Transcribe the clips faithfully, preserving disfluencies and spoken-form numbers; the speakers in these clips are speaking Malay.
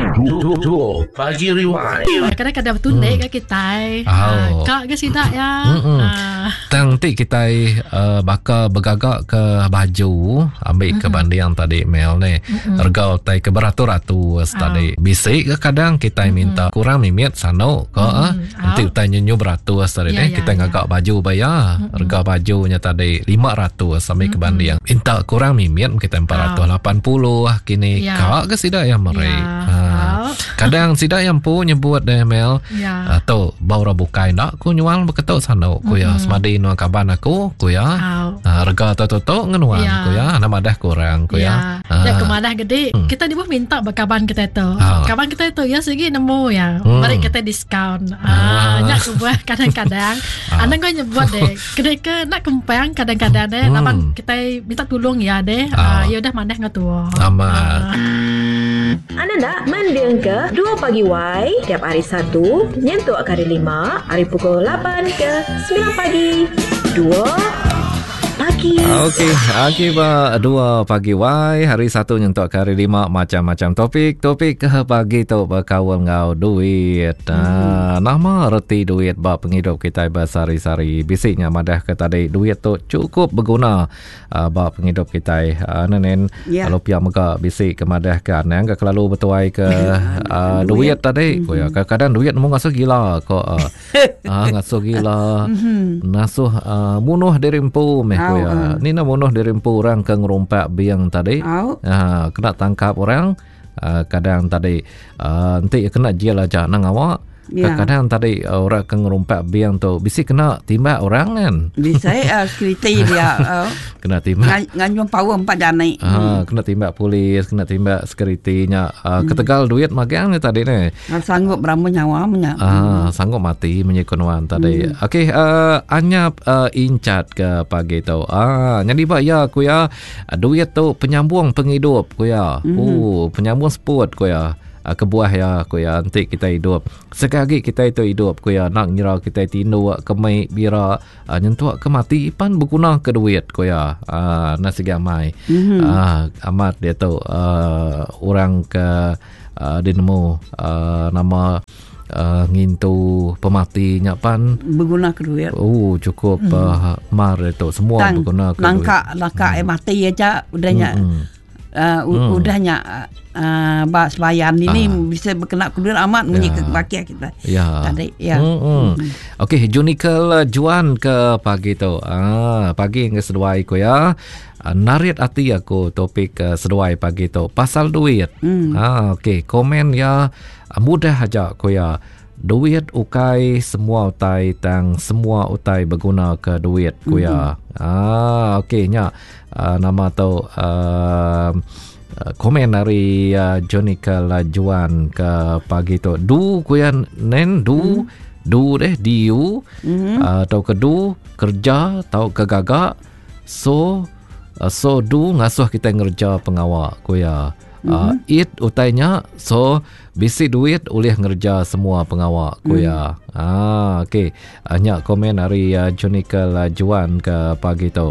Dua Pagi Rewind. Kadang-kadang bertunik hmm. ke kita. Oh. Kak ke sidak ya. Uh. Nanti kita uh, bakal bergagak ke baju. Ambil uh-huh. ke banding tadi Mel ni. Uh-huh. Regau tai ke beratus-ratus uh. tadi. Bisik ke kadang kita uh-huh. minta kurang mimit sano ke. Uh-huh. Nanti kita nyanyi beratus tadi yeah, ni. Kita yeah, ngagak yeah. baju bayar. Uh-huh. Regau bajunya tadi lima ratus sampai uh-huh. ke banding. Minta kurang mimit kita empat ratus lapan puluh uh. kini. Yeah. Kak ke sidak ya mereka. Yeah. Ha. Kadang sidak yang pu nyebut deh Mel ya. Atau baru bukai nak ku nyual beketuk sana ku ya mm-hmm. semadi nu kaban aku ku ya uh, rega toto ngenuan ya. Ku ya nama dah kurang ku ya. Ya, uh. ya kemadah gede hmm. kita di bawah minta bakaban kita itu. Uh. Kaban kita itu ya segi nemu ya. Hmm. Mari kita diskaun. Ah, uh. nyak buah kadang-kadang uh. anda kau nyebut deh. Kedai ke nak kempang kadang-kadang deh hmm. lapan kita minta tolong ya deh. Uh. Uh, ya udah mandah ngatua. Amat. Uh. Anda nak mendeng ke Dua Pagi Y tiap hari Sabtu nyentuh hari lima hari pukul lapan ke sembilan pagi. Dua Pagi. Okey, akibat Dua Pagi Y hari satu nyentuh hari lima macam-macam topik. Topik ke pagi tu berkawal ngau duit. Hmm. Uh, nama reti duit bab penghidup kita bersari-sari. Bisiknya madah ke tadi duit tu cukup berguna uh, bab penghidup kita. Uh, nenen yeah. Kalau pihak mereka bisik ke madah ke anang ke kelalu bertuai ke uh, duit. duit tadi. Mm-hmm. Kadang-kadang duit mu ngasuh gila kok. Uh, uh, ngasuh gila. Mm-hmm. Ngasuh uh, munuh dirimpu meh. Oh, uh. Ni nak bunuh dirimpu orang ke ngerumpak biang tadi. Oh. Uh, kena tangkap orang. Uh, kadang tadi uh, nanti kena jil aja nang awak. Yeah. Kadang tadi uh, orang ke ngerumpak biang tu bisi kena timbak orang kan. Bisa uh, security dia. Uh, kena timbak. Nganyum power empat jani. Uh, hmm. Kena timbak polis, kena timbak security-nya. Uh, hmm. Ketegal duit magang ni tadi ni. Sanggup berapa nyawa punya. Ah, uh, sanggup mati menyekunuan tadi. Hmm. Okey, uh, anyap uh, incat ke pagi tu. Ah, jadi pak ya ku ya duit tu penyambung penghidup ku ya. Hmm. Oh, penyambung sport ku ya. Kebuah ya ku ya nanti kita hidup sekali kita itu hidup ku ya nak ngira kita tindu kemai bira uh, nyentuh ke mati pan berguna ke duit ku ya uh, nasi gamai mm-hmm. uh, amat dia tu uh, orang ke uh, dinemu uh, nama Uh, ngintu pemati nyapan berguna ke duit. Oh cukup hmm. uh, mar itu semua Tang, berguna ke langkah, duit. Langkah hmm. mati aja udahnya hmm. uh, hmm. udahnya uh, bak sebayan ini ah. bisa berkena ke duit amat bunyi ya. Ke bakia kita. Ya. Tadi ya. Hmm, hmm. Hmm. Okey, Junikel Juan ke pagi tu. Ah, pagi yang keseduai ko ya. Uh, narit hati aku topik uh, seduai pagi tu pasal duit. Hmm. Ah, okey, komen ya uh, mudah aja ko ya. Duit ukai semua utai tang semua utai berguna ke duit ko ya. Hmm. Ah, okey nya uh, nama tu uh, Uh, komen dari uh, Jonica Lajuan ke pagi tu du kuyan nen du mm. du deh diu mm-hmm. uh, tau ke du kerja tau ke gagak so uh, so du ngasuh kita ngerja pengawak kuya uh, mm-hmm. it utainya so bisi duit oleh ngerja semua pengawak kuya mm. ah okey hanya uh, komen dari uh, Jonica Lajuan ke pagi tu.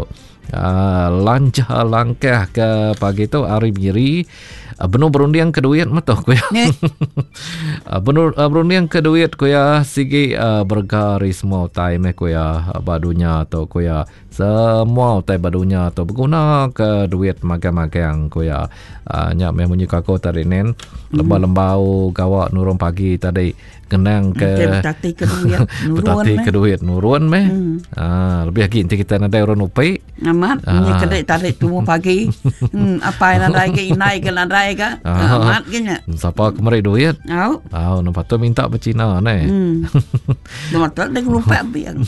Uh, lancar langkah ke pagi tu hari biri uh, benar berundian ke duit matoh ku ya. uh, benar uh, berundian ke duit ku ya sigi uh, bergari semua time ku ya badunya atau ku ya semua time badunya atau berguna ke duit magang-magang ku ya uh, nya memang nyuka ko tadi nen lembau-lembau gawak nurun pagi tadi kenang ke betati ke duit nurun betati ke duit nurun meh hmm. ah lebih lagi nanti kita nadai orang upai amat punya ah. Kedai tarik tunggu pagi hmm, apa yang nadai ke inai ke nadai ke ah. Amat kena siapa kemari duit au au nampak tu minta bercina ne hmm. nampak tu lupa biang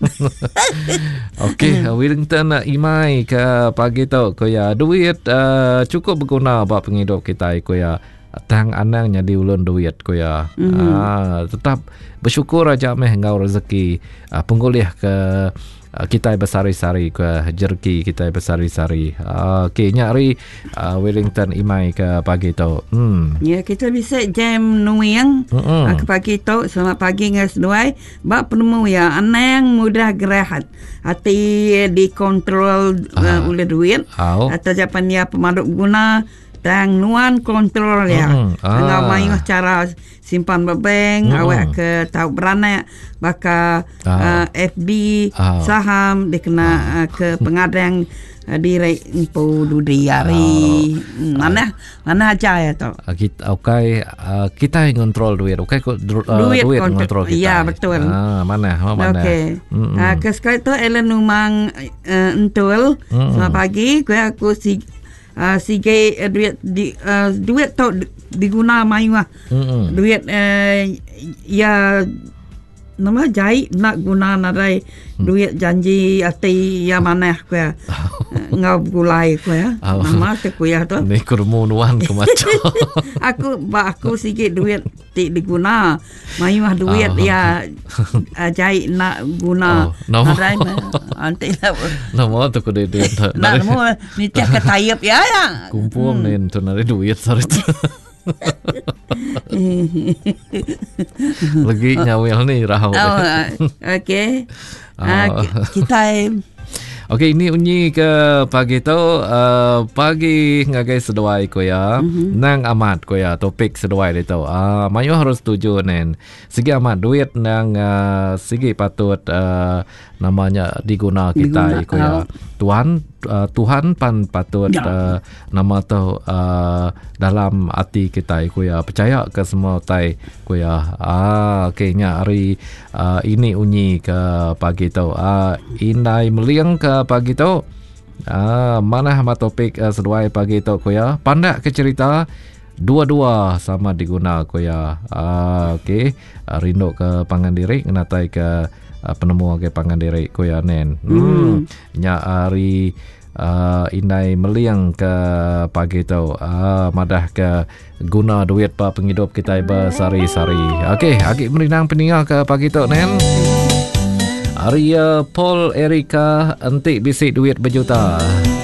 okey Wellington uh, Imai ke pagi tu ko ya duit uh, cukup berguna buat penghidup kita ko ya tang anang jadi ulun duit ko ya. Mm-hmm. Ah, tetap bersyukur aja meh ngau rezeki uh, penggulih ke uh, kita bersari-sari ke jerki kita bersari-sari. Uh, Okey nyari uh, Wellington Imai ke pagi tu. Hmm. Ya kita bisa jam nuing mm-hmm. uh, ke pagi tu selamat pagi ngas duai bab penemu ya anang mudah gerehat hati dikontrol uh, oleh duit oh. atau japan ya pemaduk guna tang nuan kontrol ya. Mm, ah. Ngau mai cara simpan berbank, Mm. awak ke tahu beranak baka Ah. uh, F D Ah. saham dikena uh, ke pengadang uh, direct info dudi hari. Hmm, mana mana aja ya tu. Uh, kita okay, uh, kita yang kontrol duit. Okay, uh, Duit duit kontrol. kontrol kita. Ya, betul. Ah, mana? Oh, mana? Okey. Mm-mm. Uh, ke sekali tu Ellen Numang uh, entul. Mm-mm. Selamat pagi. Kau aku si uh, sige uh, duit di uh, duit tu diguna mai mah. Mm-mm. Duit uh, ya nama jai nak guna nadai duit janji ati ya mana ku ya. Ngau gulai ku ya. Oh. Nama tu ku ya tu. Ni kerumunan ke macam. Aku ba aku sikit duit ti diguna. Mai mah duit Oh. ya uh, jai nak guna Oh, nama. nadai anti lah. Nama tu ku duit. Nak mo ni tiap ketayap ya ya. Kumpul ni tu nari duit sari tu. Lagi nyawil ni rahau. Oh, okey. Ah, Oh. kita Okey, ini unyi ke pagi tu uh, pagi ngagai seduai ko ya. Mm-hmm. Nang amat ko ya topik seduai dia tu. Ah, uh, mayu harus setuju nen. Segi amat duit nang uh, segi patut uh, namanya diguna kita ko ya. Tuhan uh, Tuhan pan patut ya. uh, nama tu uh, dalam hati kita ko ya. Percaya ke semua tai ko ya. Ah, okey nya hari uh, ini unyi ke pagi tu. Ah, uh, indai meliang ke pagi tu. Ah, mana hama topik uh, seduai pagi tu ko ya. Pandak ke cerita dua-dua sama diguna ko ya. Ah, okey. Uh, rindu ke Pangandaran ngatai ke uh, penemu ke Pangandaran ko ya nen. Hmm. Nya hari uh, indai meliang ke pagi tu. Ah, madah ke guna duit pa penghidup kita bersari-sari. Okey, agak merinang peningal ke pagi tu nen. Arya Paul Erika entik bisik duit berjuta.